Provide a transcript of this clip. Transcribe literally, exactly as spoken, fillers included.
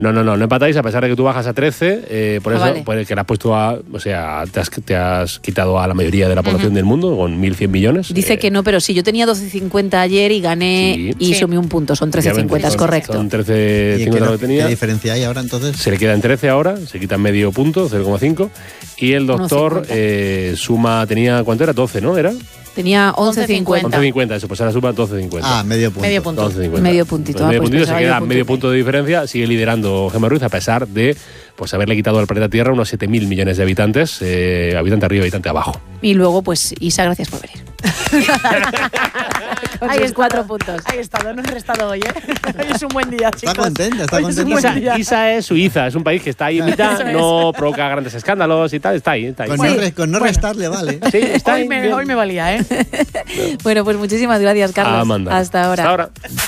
No, no, no, no empatáis a pesar de que tú bajas a trece, eh, por Ah, eso, vale. pues, que le has puesto a, o sea, te has, te has quitado a la mayoría de la población Ujú. del mundo con mil cien millones. Dice eh, que no, pero sí, yo tenía doce cincuenta ayer y gané Sí. y Sí. sumé un punto, son trece cincuenta, es son- correcto. Son trece ¿Y qué, cincuenta lo que qué tenía. diferencia hay ahora entonces? Se le queda en trece ahora, se quita medio punto, cero coma cinco. Y el doctor uno cincuenta. eh, suma, tenía, ¿cuánto era? doce, ¿no? ¿Era? Tenía once cincuenta. once cincuenta, eso, pues ahora suma doce cincuenta. Ah, medio punto. Medio punto. doce cincuenta. Medio puntito, Pues ah, medio pues puntito, se pensaba queda yo punto medio y punto de diferencia, sigue liderando Gemma Ruiz a pesar de pues haberle quitado al planeta Tierra unos siete mil millones de habitantes, eh, habitante arriba, habitante abajo. Y luego, pues, Isa, gracias por venir. Ahí es cuatro puntos. Ahí he estado, no he restado hoy, ¿eh? Hoy es un buen día, chicos. Está contenta, está Hoy es un contenta. buen Isa, día. Isa es Suiza, es un país que está ahí en mitad, Eso es. no provoca grandes escándalos y tal, está ahí. Está ahí. Con, Sí. no, re- con no Bueno. restarle, vale. Sí, está Hoy ahí, me, bien. hoy me valía, ¿eh? Bueno, pues muchísimas gracias, Carlos. Amanda. Hasta ahora. Hasta ahora.